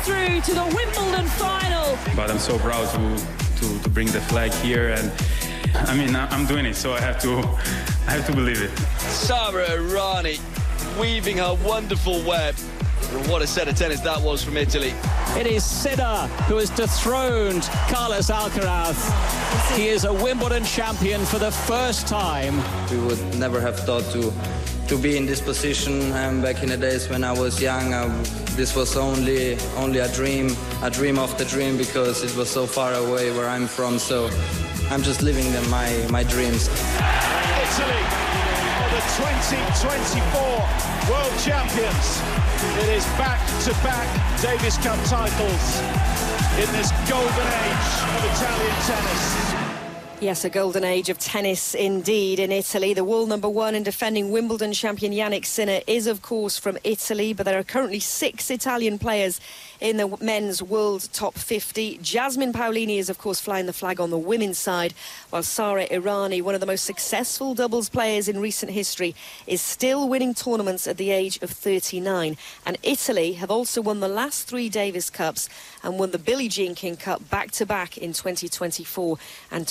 Through to the Wimbledon final. But I'm so proud to bring the flag here, and I mean I'm doing it, so I have to believe it. Sara Errani weaving her wonderful web. And what a set of tennis that was from Italy. It is Sinner who has dethroned Carlos Alcaraz. He is a Wimbledon champion for the first time. We would never have thought to be in this position. Back in the days when I was young, this was only a dream of the dream, because it was so far away where I'm from. So I'm just living my dreams. Italy are the 2024 world champions. It is back-to-back Davis Cup titles in this golden age of Italian tennis. Yes, a golden age of tennis indeed in Italy. The world number one and defending Wimbledon champion Jannik Sinner is, of course, from Italy, but there are currently 6 Italian players in the men's world top 50. Jasmine Paolini is, of course, flying the flag on the women's side, while Sara Errani, one of the most successful doubles players in recent history, is still winning tournaments at the age of 39. And Italy have also won the last 3 Davis Cups and won the Billie Jean King Cup back-to-back in 2024 and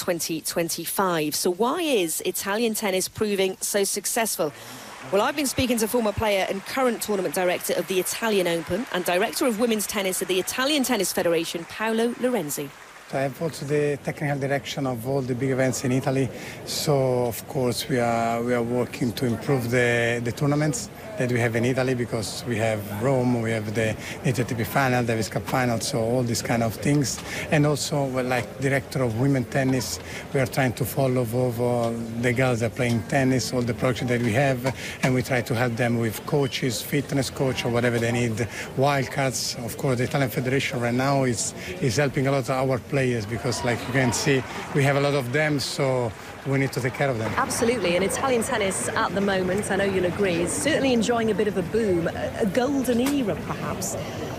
2025. So why is Italian tennis proving so successful? Well, I've been speaking to former player and current tournament director of the Italian Open and director of women's tennis at the Italian Tennis Federation, Paolo Lorenzi. I have also the technical direction of all the big events in Italy. So, of course, we are working to improve the tournaments that we have in Italy, because we have Rome, we have the ATP final, Davis Cup final, so all these kind of things. And also, well, like director of women tennis, we are trying to follow over the girls that are playing tennis, all the projects that we have, and we try to help them with coaches, fitness coach, or whatever they need, wildcards. Of course, the Italian Federation right now is helping a lot of our players, because, like you can see, we have a lot of them, so we need to take care of them. Absolutely, and Italian tennis at the moment, I know you'll agree, is certainly enjoying a bit of a boom, a golden era perhaps.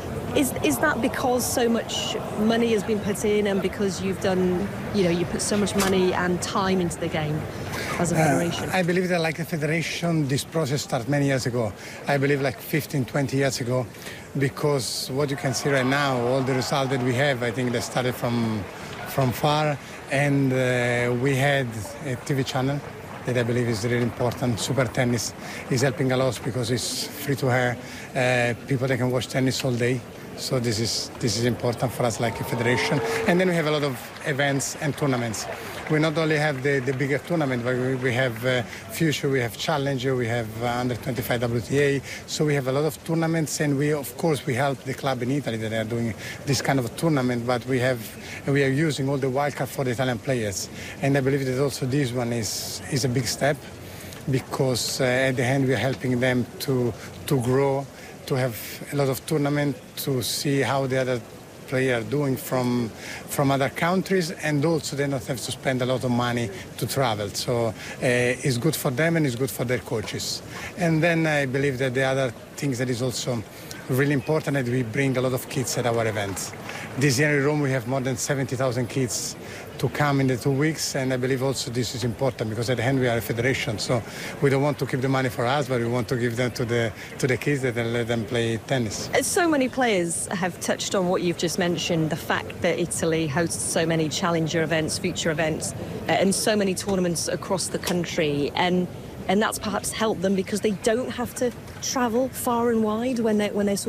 Is that because so much money has been put in, and because you've done, you put so much money and time into the game as a federation? I believe that, like a federation, this process started many years ago. I believe like 15, 20 years ago, because what you can see right now, all the results that we have, I think they started from far, and we had a TV channel that I believe is really important. Super Tennis is helping a lot because it's free to air. People that can watch tennis all day. So this is important for us, like a federation. And then we have a lot of events and tournaments. We not only have the bigger tournament, but we have Future, we have Challenger, we have Under 25 WTA. So we have a lot of tournaments, and we help the club in Italy that are doing this kind of tournament. But we are using all the wildcard for the Italian players, and I believe that also this one is a big step, because at the end we are helping them to grow, to have a lot of tournament, to see how the other players are doing from other countries, and also they don't have to spend a lot of money to travel. So it's good for them and it's good for their coaches. And then I believe that the other things that is also really important, that we bring a lot of kids at our events. This year in Rome we have more than 70,000 kids to come in the 2 weeks, and I believe also this is important, because at the end we are a federation, so we don't want to keep the money for us, but we want to give them to the kids, that let them play tennis. So many players have touched on what you've just mentioned, the fact that Italy hosts so many challenger events, future events, and so many tournaments across the country, and that's perhaps helped them because they don't have to travel far and wide when they're